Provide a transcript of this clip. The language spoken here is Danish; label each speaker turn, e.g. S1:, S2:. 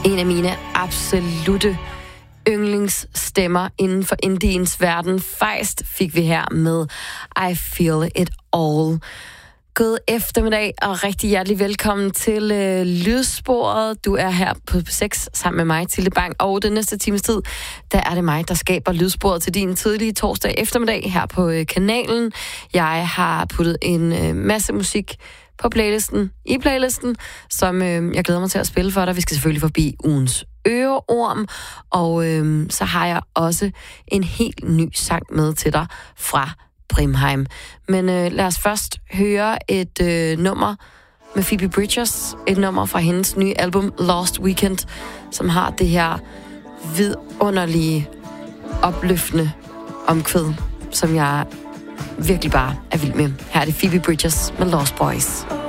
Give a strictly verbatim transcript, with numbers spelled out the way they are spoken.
S1: En af mine absolutte yndlingsstemmer inden for indiens verden. Fejst fik vi her med I Feel It All. God eftermiddag og rigtig hjertelig velkommen til øh, Lydsporet. Du er her på seks sammen med mig, Tilde Bang, og den næste times tid, der er det mig, der skaber Lydsporet til din tidlige torsdag eftermiddag her på øh, kanalen. Jeg har puttet en øh, masse musik på playlisten, i playlisten, som øh, jeg glæder mig til at spille for dig. Vi skal selvfølgelig forbi ugens øreorm, og øh, så har jeg også en helt ny sang med til dig fra Brimheim. Men øh, lad os først høre et øh, nummer med Phoebe Bridgers, et nummer fra hendes nye album Lost Weekend, som har det her vidunderlige, opløftende omkvæd, som jeg virkelig bare er vild med. Her er det Phoebe Bridgers med Lost Boys.